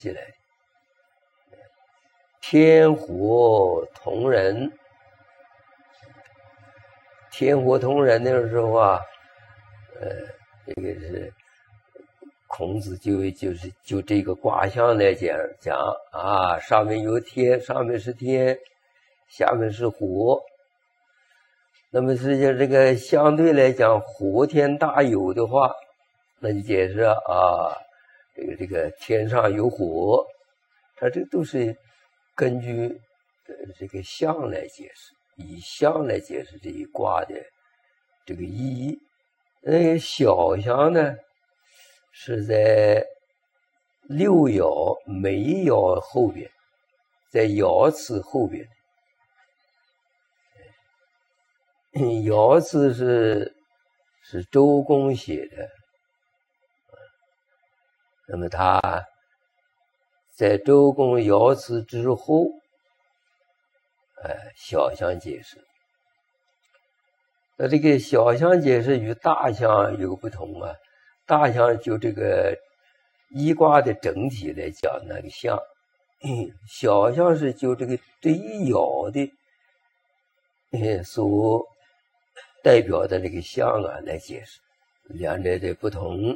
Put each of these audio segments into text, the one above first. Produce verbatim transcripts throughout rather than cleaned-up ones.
起来。天火同人，天火同人那个时候啊，呃，这个是孔子就就是就这个卦象来讲讲啊，上面有天，上面是天，下面是火。那么实际上这个相对来讲，火天大有的话，那就解释啊，这个这个天上有火，它这都是根据呃这个象来解释，以象来解释这一卦的这个意义。那个小象呢，是在六爻每一爻后边，在爻辞后边。爻辞是是周公写的，那么他在周公爻辞之后，呃，小象解释。那这个小象解释与大象有不同啊，大象就这个一卦的整体来讲那个象，嗯，小象是就这个对一爻的，嗯，所代表的这个象啊来解释，两者的不同。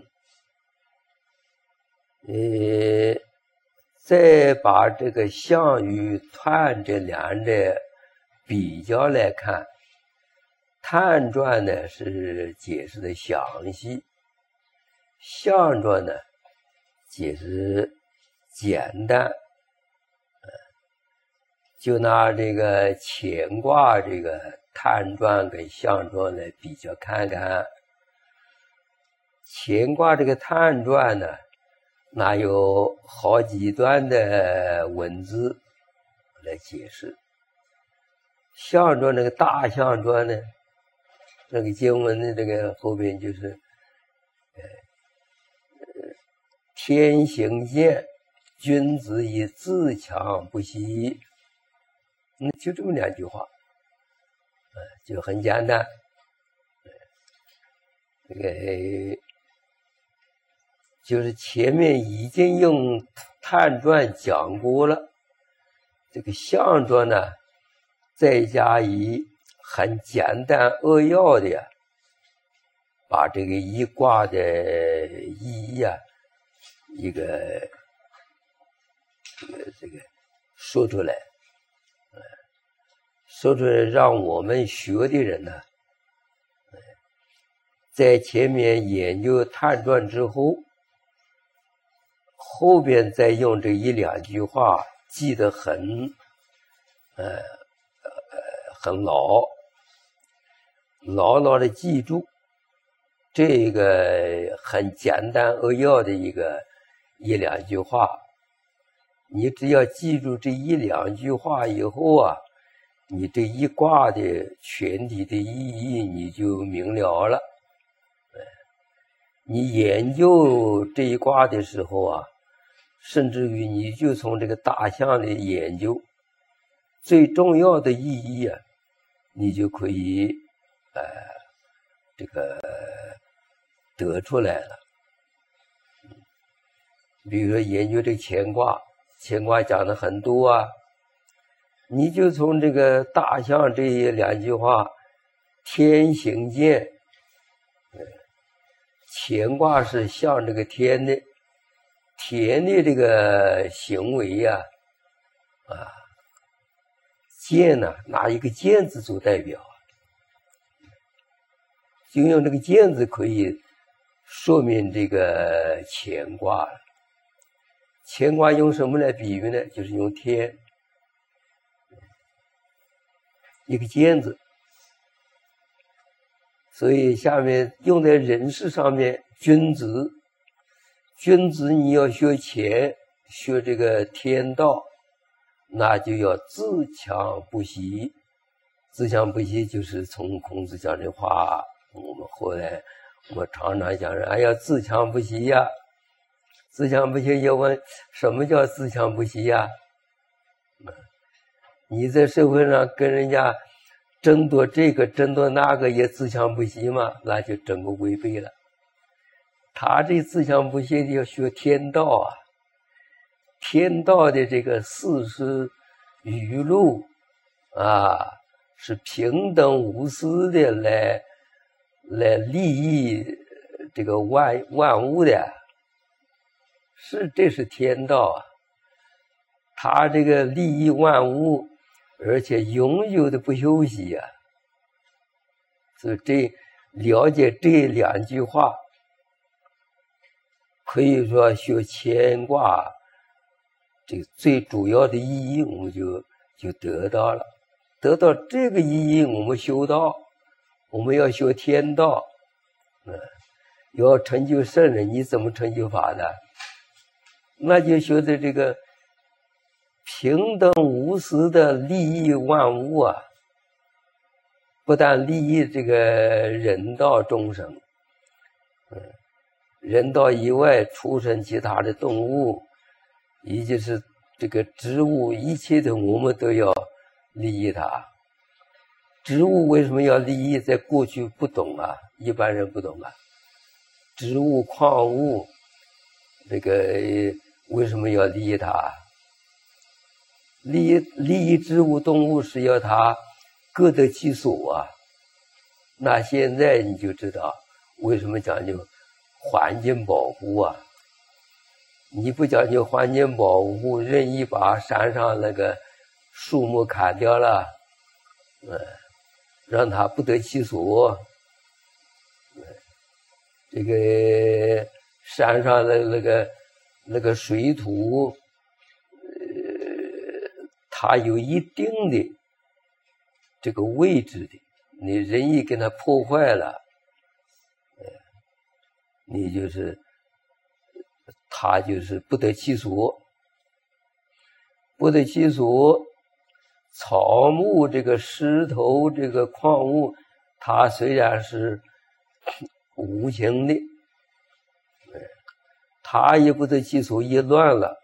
呃，再把这个象与彖这两者比较来看，彖传呢是解释的详细，象传呢解释简单。就拿这个乾卦这个彖传跟象传来比较看看。乾卦这个彖传呢，那有好几段的文字来解释。象传那个大象传呢，那个经文的这个后边就是呃天行健，君子以自强不息。嗯，就这么两句话，呃，就很简单。这个就是前面已经用彖传讲过了，这个象传呢，再加以很简单扼要的呀，把这个一卦的意义啊，一个这个这个说出来。说出来让我们学的人呢，在前面研究彖传之后，后边再用这一两句话记得很呃呃很牢，牢牢的记住这个很简单扼要的一个一两句话。你只要记住这一两句话以后啊，你这一卦的全体的意义你就明了了。你研究这一卦的时候啊，甚至于你就从这个大象的研究最重要的意义啊，你就可以呃这个得出来了。比如说研究这个乾卦，乾卦讲的很多啊，你就从这个大象这两句话，天行健，乾卦是象这个天的，天的这个行为呀、啊，啊，健呢、啊，拿一个健字做代表，就用这个健字可以说明这个乾卦了。乾卦用什么来比喻呢？就是用天。一个健字，所以下面用在人事上面，君子，君子你要学乾，学这个天道，那就要自强不息。自强不息就是从孔子讲这话，我们后来我常常讲哎呀，自强不息呀，自强不息要问什么叫自强不息呀？你在社会上跟人家争夺这个争夺那个也自强不息嘛，那就整个违背了。他这自强不息的要学天道啊， 天道的这个四时雨露啊，是平等无私的来来利益这个万万物的，是这是天道啊。他这个利益万物，而且永久的不休息呀、啊。所以这了解这两句话，可以说学乾卦这个最主要的意义，我们就就得到了。得到这个意义，我们修道，我们要学天道，嗯，要成就圣人，你怎么成就法呢？那就学的这个平等无私的利益万物啊，不但利益这个人道众生，嗯，人道以外出生其他的动物，以及是这个植物，一切的我们都要利益它。植物为什么要利益？在过去不懂啊，一般人不懂啊。植物、矿物，这个为什么要利益它？利益利益植物、动物是要它各得其所啊。那现在你就知道为什么讲究环境保护啊。你不讲究环境保护，任意把山上那个树木砍掉了，嗯，让它不得其所。嗯，这个山上的那个那个水土，呃，它有一定的这个位置的，你任意给它破坏了，呃，你就是它就是不得其所。不得其所，草木这个石头这个矿物，它虽然是无形的，它也不得其所，一乱了，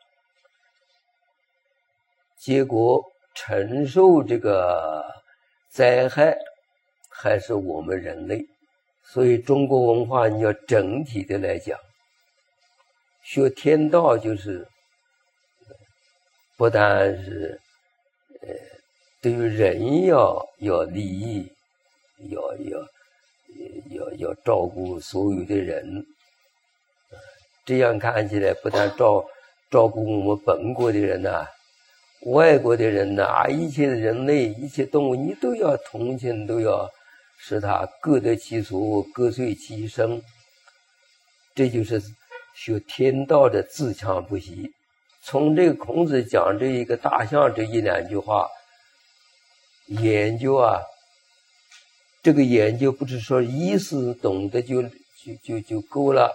结果承受这个灾害还是我们人类。所以中国文化你要整体的来讲，学天道就是不但是呃对于人要要利益，要要要要照顾所有的人，这样看起来不但照照顾我们本国的人呐、啊，外国的人呐、啊，一切人类一切动物你都要同情，都要使他各得其所，各遂其身。这就是学天道的自强不息。从这个孔子讲这一个大象这一两句话研究啊，这个研究不是说意思懂得就就就就够了，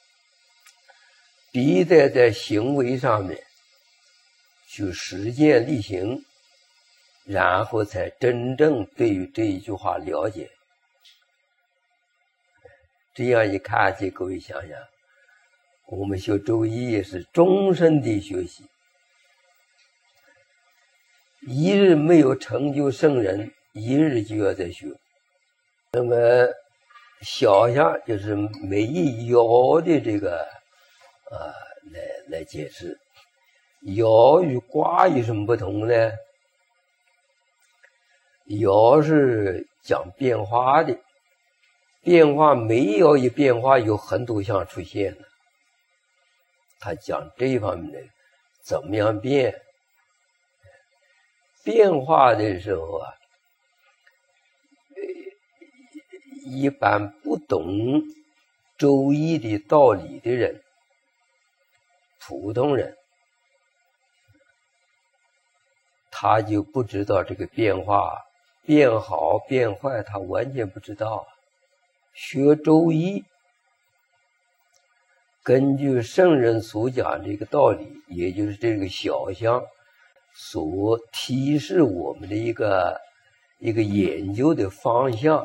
必得在行为上面去实践力行，然后才真正对于这一句话了解。这样一看起，各位想想，我们学周易也是终身的学习，一日没有成就圣人，一日就要在学。那么小象就是每一爻的这个啊来来解释，爻与卦有什么不同呢？爻是讲变化的，变化每一爻一变化，有很多象出现了。他讲这方面的怎么样变变化的时候啊，一般不懂周易的道理的人，普通人，他就不知道这个变化变好变坏，他完全不知道。学周易，根据圣人所讲这个道理，也就是这个小象所提示我们的一个一个研究的方向，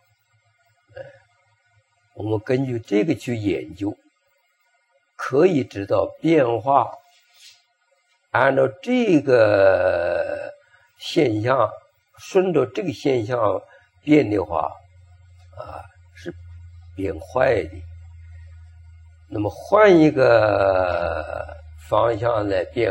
我们根据这个去研究，可以知道变化。按照这个现象，顺着这个现象变的话，啊，是变坏的。那么换一个方向的变